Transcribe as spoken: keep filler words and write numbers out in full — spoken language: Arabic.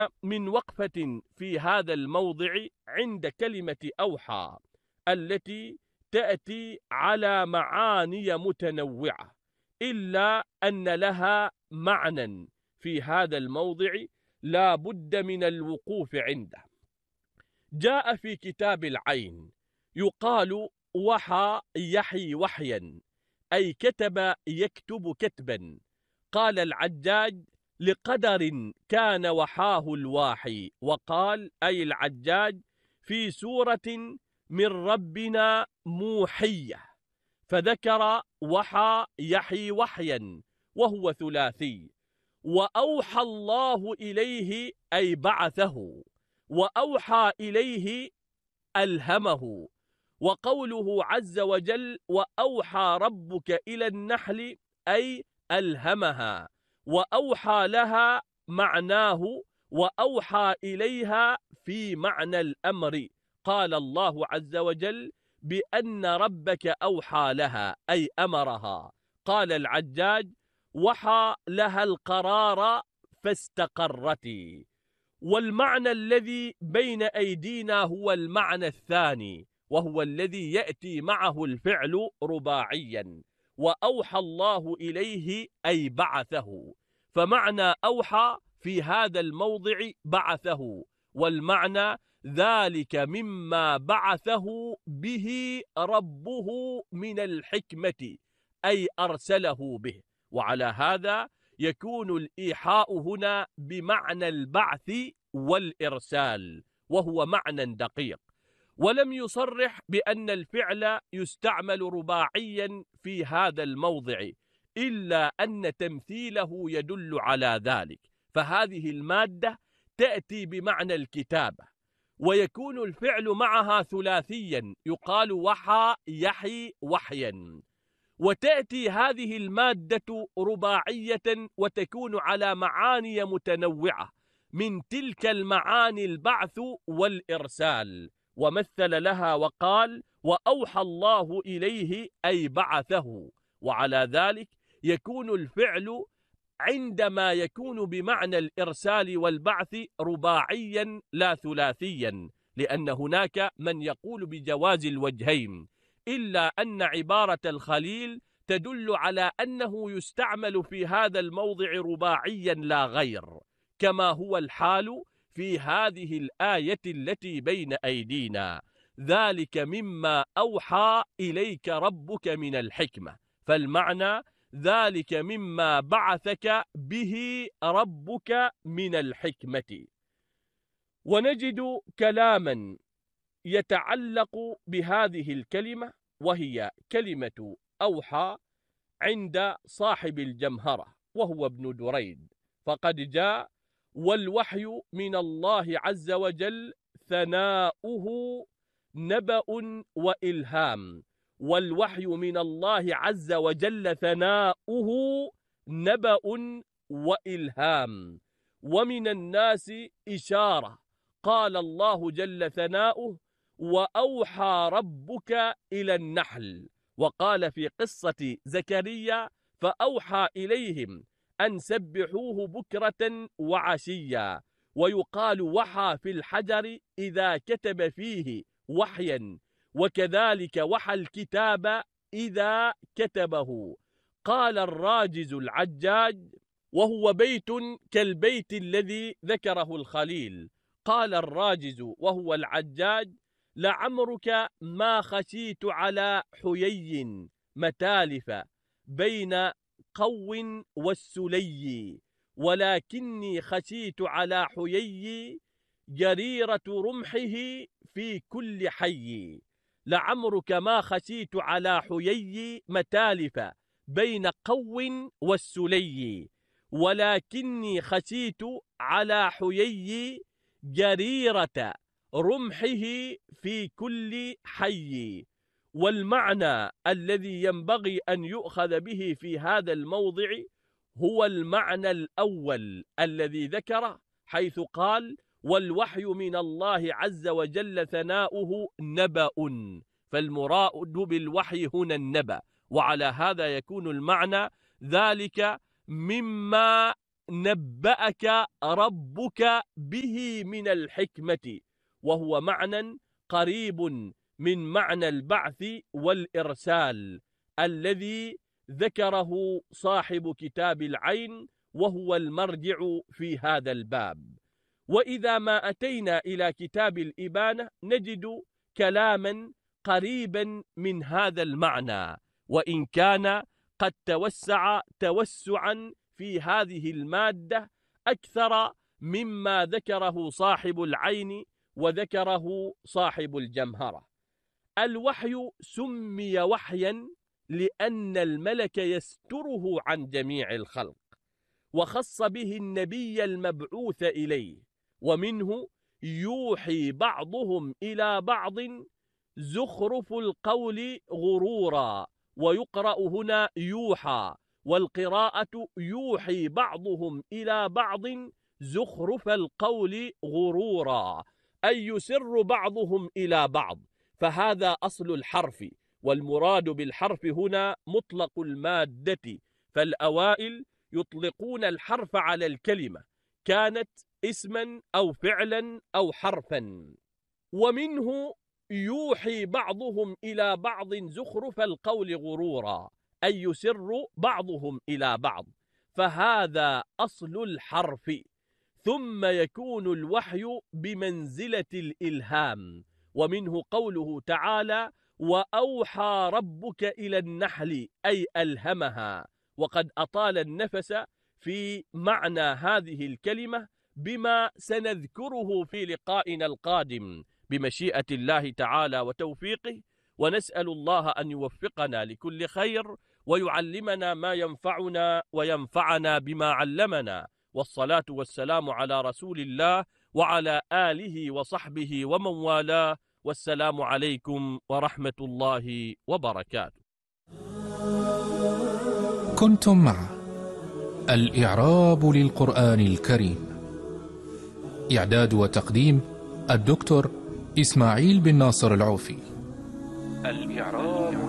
من وقفة في هذا الموضع عند كلمة أوحى التي تأتي على معاني متنوعة، إلا أن لها معنى في هذا الموضع لا بد من الوقوف عنده. جاء في كتاب العين يقال وحى يحي وحيا، أي كتب يكتب كتبا. قال العجاج لقدر كان وحاه الواحي، وقال أي العجاج في سورة من ربنا موحية، فذكر وحى يحي وحيا وهو ثلاثي. وأوحى الله إليه أي بعثه، وأوحى إليه ألهمه. وقوله عز وجل وأوحى ربك إلى النحل أي ألهمها، وأوحى لها معناه وأوحى إليها في معنى الأمر. قال الله عز وجل بأن ربك أوحى لها أي أمرها. قال العجاج وحى لها القرار فاستقرت. والمعنى الذي بين أيدينا هو المعنى الثاني، وهو الذي يأتي معه الفعل رباعيا. وأوحى الله إليه أي بعثه، فمعنى أوحى في هذا الموضع بعثه، والمعنى ذلك مما بعثه به ربه من الحكمة أي أرسله به. وعلى هذا يكون الإيحاء هنا بمعنى البعث والإرسال، وهو معنى دقيق. ولم يصرح بأن الفعل يستعمل رباعيا في هذا الموضع، إلا أن تمثيله يدل على ذلك. فهذه المادة تأتي بمعنى الكتابة، ويكون الفعل معها ثلاثيا يقال وحى يحي وحيا، وتأتي هذه المادة رباعية وتكون على معاني متنوعة، من تلك المعاني البعث والإرسال. ومثل لها وقال وأوحى الله إليه أي بعثه. وعلى ذلك يكون الفعل عندما يكون بمعنى الإرسال والبعث رباعيا لا ثلاثيا، لأن هناك من يقول بجواز الوجهين، إلا أن عبارة الخليل تدل على أنه يستعمل في هذا الموضع رباعيا لا غير، كما هو الحال في هذه الآية التي بين أيدينا، ذلك مما أوحى إليك ربك من الحكمة. فالمعنى ذلك مما بعثك به ربك من الحكمة. ونجد كلاما يتعلق بهذه الكلمة، وهي كلمة أوحى، عند صاحب الجمهرة وهو ابن دريد، فقد جاء والوحي من الله عز وجل ثناؤه نبأ وإلهام. والوحي من الله عز وجل ثناؤه نبأ وإلهام. ومن الناس إشارة، قال الله جل ثناؤه وأوحى ربك إلى النحل. وقال في قصة زكريا فأوحى إليهم أن سبحوه بكرة وعشيا. ويقال وحى في الحجر إذا كتب فيه وحيا، وكذلك وحى الكتاب إذا كتبه. قال الراجز العجاج وهو بيت كالبيت الذي ذكره الخليل، قال الراجز وهو العجاج لعمرك ما خشيت على حيي متالف بين قو والسلي، ولكني خشيت على حيي جريرة رمحه في كل حي. لعمرك ما خشيت على حيي متالف بين قو والسلي، ولكني خشيت على حيي جريرة رمحه في كل حي. والمعنى الذي ينبغي أن يؤخذ به في هذا الموضع هو المعنى الأول الذي ذكره، حيث قال والوحي من الله عز وجل ثناؤه نبأ، فالمراد بالوحي هنا النبأ. وعلى هذا يكون المعنى ذلك مما نبأك ربك به من الحكمة، وهو معنى قريب من معنى البعث والإرسال الذي ذكره صاحب كتاب العين، وهو المرجع في هذا الباب. وإذا ما أتينا إلى كتاب الإبانة نجد كلاما قريبا من هذا المعنى، وإن كان قد توسع توسعا في هذه المادة أكثر مما ذكره صاحب العين وذكره صاحب الجمهرة. الوحي سمي وحيا لأن الملك يستره عن جميع الخلق، وخص به النبي المبعوث إليه، ومنه يوحي بعضهم إلى بعض زخرف القول غرورا، ويقرأ هنا يوحى، والقراءة يوحي بعضهم إلى بعض زخرف القول غرورا، أي يسر بعضهم إلى بعض، فهذا أصل الحرف، والمراد بالحرف هنا مطلق المادة، فالأوائل يطلقون الحرف على الكلمة كانت اسما أو فعلا أو حرفا. ومنه يوحي بعضهم إلى بعض زخرف القول غرورا، أي يسر بعضهم إلى بعض، فهذا أصل الحرف. ثم يكون الوحي بمنزلة الإلهام، ومنه قوله تعالى: وأوحى ربك إلى النحل، أي ألهمها، وقد أطال النفس في معنى هذه الكلمة بما سنذكره في لقائنا القادم بمشيئة الله تعالى وتوفيقه، ونسأل الله أن يوفقنا لكل خير ويعلمنا ما ينفعنا وينفعنا بما علمنا، والصلاة والسلام على رسول الله وعلى آله وصحبه ومن والاه، والسلام عليكم ورحمة الله وبركاته. كنتم مع الإعراب للقرآن الكريم، إعداد وتقديم الدكتور إسماعيل بن ناصر العوفي. الإعراب